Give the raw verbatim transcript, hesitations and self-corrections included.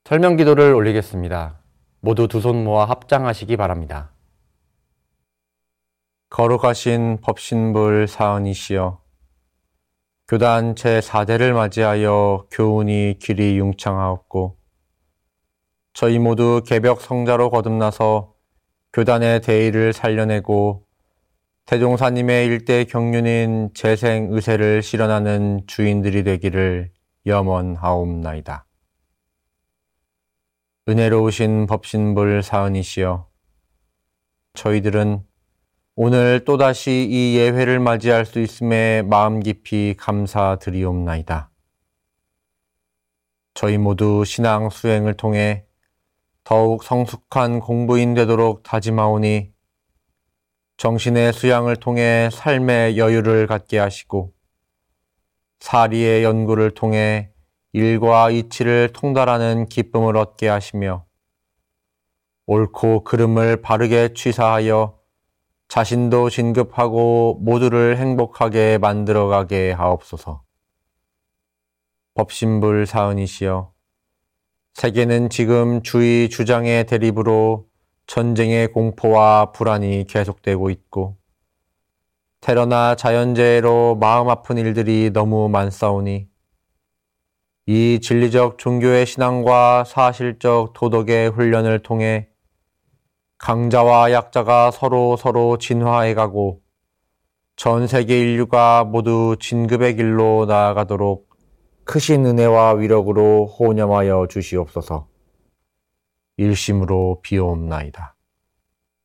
설명기도를 올리겠습니다. 모두 두 손 모아 합장하시기 바랍니다. 거룩하신 법신불 사은이시여, 교단 제사 대를 맞이하여 교훈이 길이 융창하옵고 저희 모두 개벽 성자로 거듭나서 교단의 대의를 살려내고 대종사님의 일대 경륜인 재생 의세를 실현하는 주인들이 되기를 염원하옵나이다. 은혜로우신 법신불 사은이시여, 저희들은 오늘 또다시 이 예회를 맞이할 수 있음에 마음 깊이 감사드리옵나이다. 저희 모두 신앙 수행을 통해 더욱 성숙한 공부인 되도록 다짐하오니 정신의 수양을 통해 삶의 여유를 갖게 하시고 사리의 연구를 통해 일과 이치를 통달하는 기쁨을 얻게 하시며 옳고 그름을 바르게 취사하여 자신도 진급하고 모두를 행복하게 만들어가게 하옵소서. 법신불 사은이시여, 세계는 지금 주의 주장의 대립으로 전쟁의 공포와 불안이 계속되고 있고 테러나 자연재해로 마음 아픈 일들이 너무 많사오니 이 진리적 종교의 신앙과 사실적 도덕의 훈련을 통해 강자와 약자가 서로 서로 진화해가고 전 세계 인류가 모두 진급의 길로 나아가도록 크신 은혜와 위력으로 호념하여 주시옵소서. 일심으로 비옵나이다.